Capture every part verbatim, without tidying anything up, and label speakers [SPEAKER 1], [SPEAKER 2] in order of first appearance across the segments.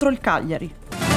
[SPEAKER 1] contro il Cagliari.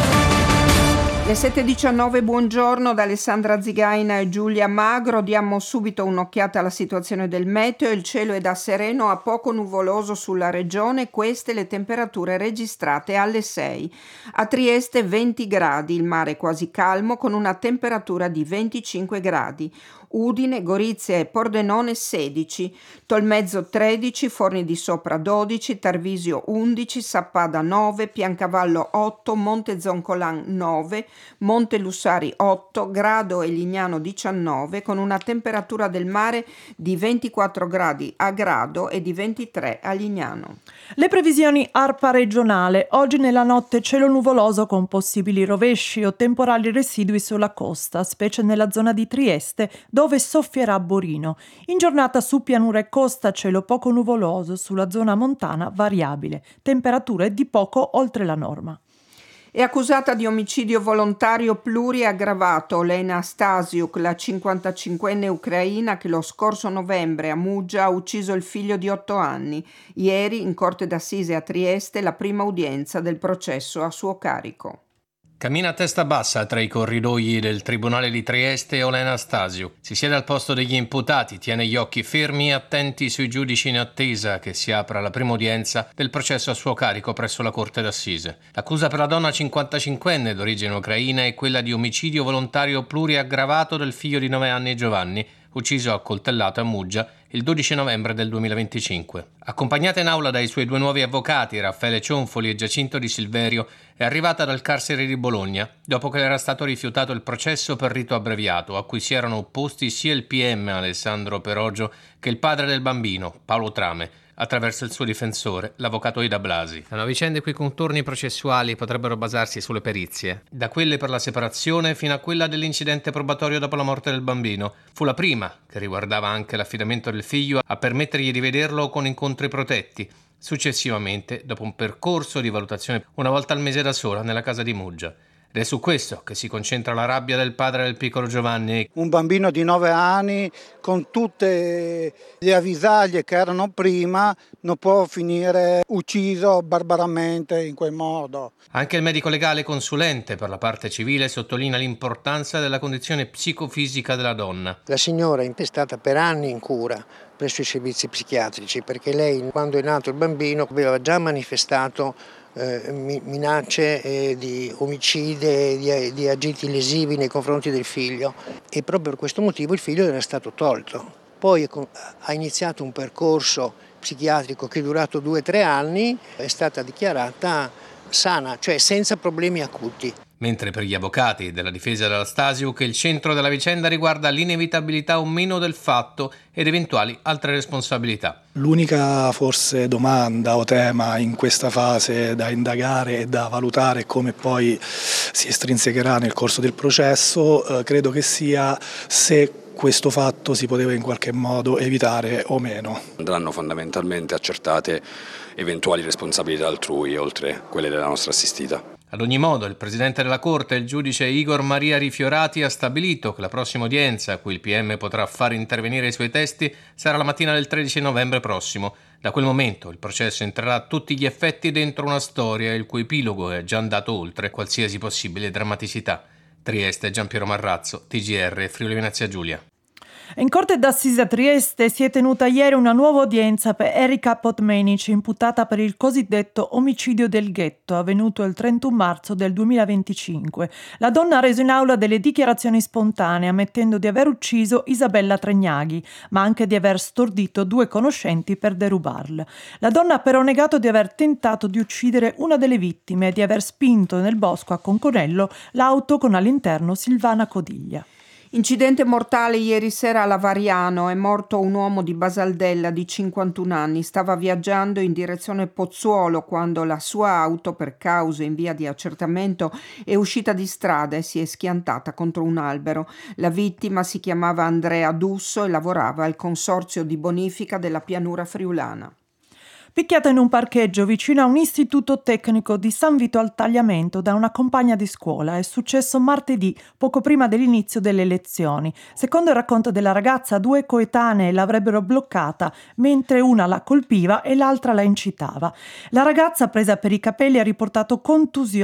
[SPEAKER 2] Le sette e diciannove, buongiorno da Alessandra Zigaina e Giulia Magro. Diamo subito un'occhiata alla situazione del meteo. Il cielo è da sereno a poco nuvoloso sulla regione, queste le temperature registrate alle sei. A Trieste venti gradi, il mare quasi calmo con una temperatura di venticinque gradi. Udine, Gorizia e Pordenone sedici, Tolmezzo tredici, Forni di Sopra dodici, Tarvisio undici, Sappada nove, Piancavallo otto, Monte Zoncolan nove, Monte Lussari otto, Grado e Lignano diciannove, con una temperatura del mare di ventiquattro gradi a Grado e di ventitré a Lignano.
[SPEAKER 1] Le previsioni ARPA regionale. Oggi nella notte cielo nuvoloso con possibili rovesci o temporali residui sulla costa, specie nella zona di Trieste, dove soffierà Borino. In giornata su pianura e costa cielo poco nuvoloso, sulla zona montana variabile. Temperature di poco oltre la norma.
[SPEAKER 2] È accusata di omicidio volontario pluriaggravato Olena Stasiuk, la cinquantacinquenne ucraina che lo scorso novembre a Muggia ha ucciso il figlio di otto anni. Ieri, in corte d'assise a Trieste, la prima udienza del processo a suo carico.
[SPEAKER 3] Cammina a testa bassa tra i corridoi del Tribunale di Trieste Olena Stasiuk. Si siede al posto degli imputati, tiene gli occhi fermi e attenti sui giudici in attesa che si apra la prima udienza del processo a suo carico presso la Corte d'Assise. L'accusa per la donna cinquantacinquenne d'origine ucraina è quella di omicidio volontario pluriaggravato del figlio di nove anni Giovanni, ucciso a coltellate a Muggia il dodici novembre del duemilaventicinque. Accompagnata in aula dai suoi due nuovi avvocati, Raffaele Cionfoli e Giacinto Di Silverio, è arrivata dal carcere di Bologna dopo che le era stato rifiutato il processo per rito abbreviato, a cui si erano opposti sia il P M Alessandro Peroggio che il padre del bambino, Paolo Trame, attraverso il suo difensore, l'avvocato Ida Blasi. È una vicenda i cui contorni processuali potrebbero basarsi sulle perizie, da quelle per la separazione fino a quella dell'incidente probatorio dopo la morte del bambino. Fu la prima, che riguardava anche l'affidamento del figlio, a permettergli di vederlo con incontri protetti. Successivamente, dopo un percorso di valutazione una volta al mese da sola nella casa di Muggia. Ed è su questo che si concentra la rabbia del padre del piccolo Giovanni.
[SPEAKER 4] Un bambino di nove anni con tutte le avvisaglie che erano prima non può finire ucciso barbaramente in quel modo.
[SPEAKER 3] Anche il medico legale consulente per la parte civile sottolinea l'importanza della condizione psicofisica della donna.
[SPEAKER 5] La signora è impestata per anni in cura presso i servizi psichiatrici perché lei, quando è nato il bambino, aveva già manifestato Eh, minacce eh, di omicidi e di, di agiti lesivi nei confronti del figlio, e proprio per questo motivo il figlio era stato tolto. Poi ha iniziato un percorso psichiatrico che è durato due o tre anni, è stata dichiarata sana, cioè senza problemi acuti.
[SPEAKER 3] Mentre per gli avvocati della difesa della Stasiuk il centro della vicenda riguarda l'inevitabilità o meno del fatto ed eventuali altre responsabilità.
[SPEAKER 6] L'unica forse domanda o tema in questa fase da indagare e da valutare come poi si estrinsecherà nel corso del processo, eh, credo che sia se questo fatto si poteva in qualche modo evitare o meno.
[SPEAKER 7] Andranno fondamentalmente accertate eventuali responsabilità altrui oltre quelle della nostra assistita.
[SPEAKER 3] Ad ogni modo, il presidente della Corte, il giudice Igor Maria Rifiorati, ha stabilito che la prossima udienza a cui il P M potrà far intervenire i suoi testi sarà la mattina del tredici novembre prossimo. Da quel momento il processo entrerà a tutti gli effetti dentro una storia il cui epilogo è già andato oltre qualsiasi possibile drammaticità. Trieste, Giampiero Marrazzo, T G R, Friuli Venezia Giulia.
[SPEAKER 1] In corte d'assise a Trieste si è tenuta ieri una nuova udienza per Erika Potmenic, imputata per il cosiddetto omicidio del ghetto, avvenuto il trentuno marzo del duemilaventicinque. La donna ha reso in aula delle dichiarazioni spontanee, ammettendo di aver ucciso Isabella Tregnaghi, ma anche di aver stordito due conoscenti per derubarla. La donna ha però negato di aver tentato di uccidere una delle vittime e di aver spinto nel bosco a Conconello l'auto con all'interno Silvana Codiglia.
[SPEAKER 2] Incidente mortale ieri sera a Lavariano, è morto un uomo di Basaldella di cinquantuno anni, stava viaggiando in direzione Pozzuolo quando la sua auto, per cause in via di accertamento, è uscita di strada e si è schiantata contro un albero. La vittima si chiamava Andrea Dusso e lavorava al consorzio di bonifica della pianura friulana.
[SPEAKER 1] Picchiata in un parcheggio vicino a un istituto tecnico di San Vito al Tagliamento da una compagna di scuola. È successo martedì, poco prima dell'inizio delle lezioni. Secondo il racconto della ragazza, due coetanee l'avrebbero bloccata, mentre una la colpiva e l'altra la incitava. La ragazza, presa per i capelli, ha riportato contusioni